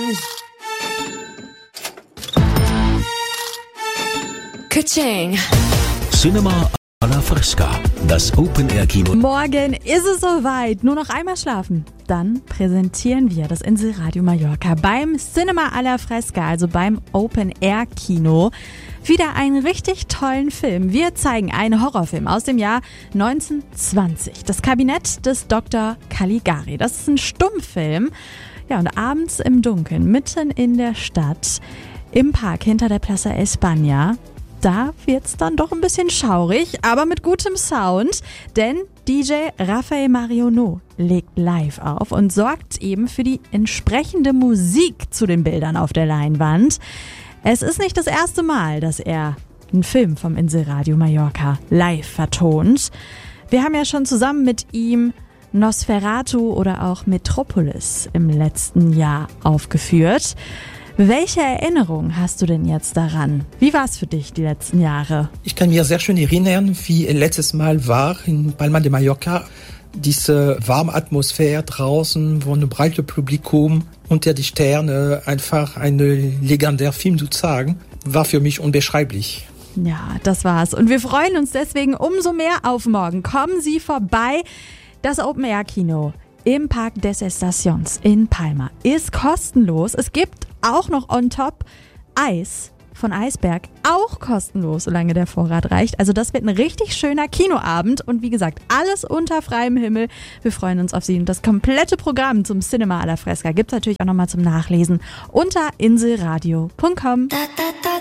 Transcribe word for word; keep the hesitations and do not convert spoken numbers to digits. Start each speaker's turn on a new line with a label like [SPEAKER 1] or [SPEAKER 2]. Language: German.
[SPEAKER 1] News. Ka-ching.
[SPEAKER 2] Cinema alla Fresca, das Open-Air-Kino.
[SPEAKER 3] Morgen ist es soweit. Nur noch einmal schlafen. Dann präsentieren wir das Inselradio Mallorca beim Cinema alla Fresca, also beim Open-Air-Kino, wieder einen richtig tollen Film. Wir zeigen einen Horrorfilm aus dem Jahr neunzehnhundertzwanzig. Das Kabinett des Doktor Caligari. Das ist ein Stummfilm. Ja, und abends im Dunkeln, mitten in der Stadt, im Park hinter der Plaza España, da wird's dann doch ein bisschen schaurig, aber mit gutem Sound, denn D J Rafael Marionneau legt live auf und sorgt eben für die entsprechende Musik zu den Bildern auf der Leinwand. Es ist nicht das erste Mal, dass er einen Film vom Inselradio Mallorca live vertont. Wir haben ja schon zusammen mit ihm Nosferatu oder auch Metropolis im letzten Jahr aufgeführt. Welche Erinnerung hast du denn jetzt daran? Wie war es für dich die letzten Jahre?
[SPEAKER 4] Ich kann mir sehr schön erinnern, wie letztes Mal war in Palma de Mallorca. Diese warme Atmosphäre draußen, wo ein breites Publikum unter die Sterne einfach einen legendären Film zu zeigen, war für mich unbeschreiblich.
[SPEAKER 3] Ja, das war's. Und wir freuen uns deswegen umso mehr auf morgen. Kommen Sie vorbei. Das Open-Air-Kino im Park des Estacions in Palma ist kostenlos. Es gibt auch noch on top Eis von Eisberg, auch kostenlos, solange der Vorrat reicht. Also das wird ein richtig schöner Kinoabend und wie gesagt, alles unter freiem Himmel. Wir freuen uns auf Sie und das komplette Programm zum Cinema alla Fresca gibt es natürlich auch nochmal zum Nachlesen unter inselradio punkt com.